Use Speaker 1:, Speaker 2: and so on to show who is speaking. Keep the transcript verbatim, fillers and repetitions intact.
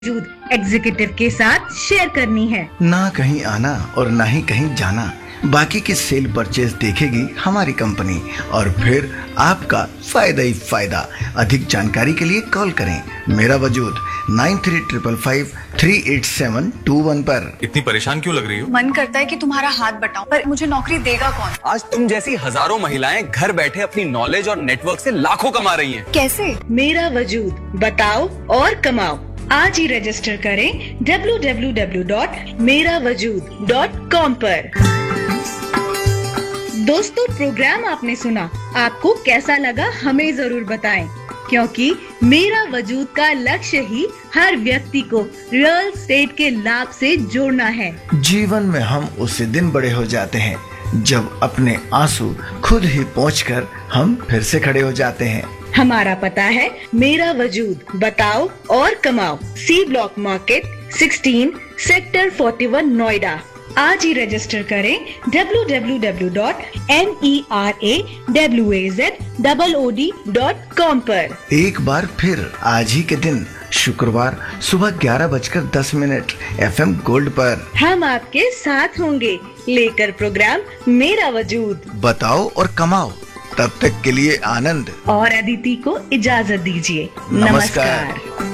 Speaker 1: मौजूद एग्जीक्यूटिव के साथ शेयर करनी है।
Speaker 2: ना कहीं आना और ना ही कहीं जाना, बाकी की सेल परचेज देखेगी हमारी कंपनी और फिर आपका फायदा ही फायदा। अधिक जानकारी के लिए कॉल करें मेरा वजूद nine three triple five three eight seven to one पर।
Speaker 3: इतनी परेशान क्यों लग रही हो?
Speaker 4: मन करता है कि तुम्हारा हाथ बटाऊं, पर मुझे नौकरी देगा कौन?
Speaker 5: आज तुम जैसी हजारों महिलाएं घर बैठे अपनी नॉलेज और नेटवर्क से लाखों कमा रही हैं।
Speaker 4: कैसे?
Speaker 1: मेरा वजूद, बताओ और कमाओ। आज ही रजिस्टर करें डब्ल्यू डब्ल्यू डब्ल्यू डॉट मेरा वजूद डॉट कॉम पर। दोस्तों, प्रोग्राम आपने सुना, आपको कैसा लगा हमें जरूर बताएं, क्योंकि मेरा वजूद का लक्ष्य ही हर व्यक्ति को रियल एस्टेट के लाभ से जोड़ना है।
Speaker 2: जीवन में हम उसी दिन बड़े हो जाते हैं जब अपने आंसू खुद ही पोंछकर हम फिर से खड़े हो जाते हैं।
Speaker 1: हमारा पता है मेरा वजूद, बताओ और कमाओ, C block market sixteen sector forty one Noida. आज ही रजिस्टर करें W W W dot M E R A W A Z double O D dot com पर।
Speaker 2: एक बार फिर आज ही के दिन शुक्रवार सुबह ग्यारह बजकर दस मिनट एफ एम गोल्ड पर
Speaker 1: हम आपके साथ होंगे लेकर प्रोग्राम मेरा वजूद,
Speaker 2: बताओ और कमाओ। तब तक के लिए आनंद
Speaker 1: और अदिति को इजाजत दीजिए।
Speaker 2: नमस्कार।
Speaker 1: नमस्कार।